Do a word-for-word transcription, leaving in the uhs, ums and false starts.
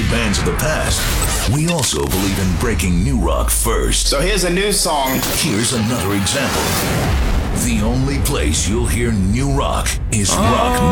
bands of the past, we also believe in breaking new rock first. So here's a new song. Here's another example. The only place you'll hear new rock is Rock